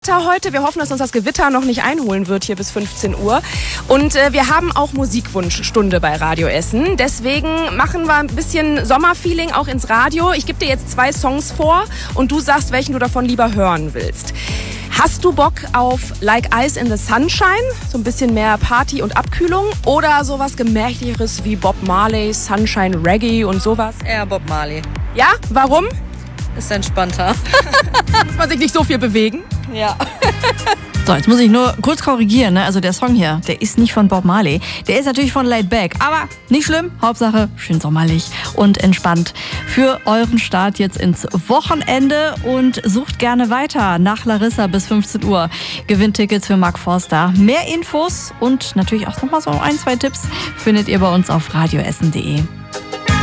Wetter heute. Wir hoffen, dass uns das Gewitter noch nicht einholen wird hier bis 15 Uhr. Und wir haben auch Musikwunschstunde bei Radio Essen. Deswegen machen wir ein bisschen Sommerfeeling auch ins Radio. Ich gebe dir jetzt 2 Songs vor und du sagst, welchen du davon lieber hören willst. Hast du Bock auf Like Ice in the Sunshine? So ein bisschen mehr Party und Abkühlung? Oder sowas Gemächlicheres wie Bob Marley, Sunshine Reggae und sowas? Eher Bob Marley. Ja? Warum? Ist entspannter. Muss man sich nicht so viel bewegen? Ja. So, jetzt muss ich nur kurz korrigieren, ne? Also der Song hier, der ist nicht von Bob Marley. Der ist natürlich von Laid Back, aber nicht schlimm. Hauptsache schön sommerlich und entspannt für euren Start jetzt ins Wochenende und sucht gerne weiter nach Larissa bis 15 Uhr. Gewinnt Tickets für Mark Forster. Mehr Infos und natürlich auch nochmal so 1, 2 Tipps findet ihr bei uns auf radioessen.de.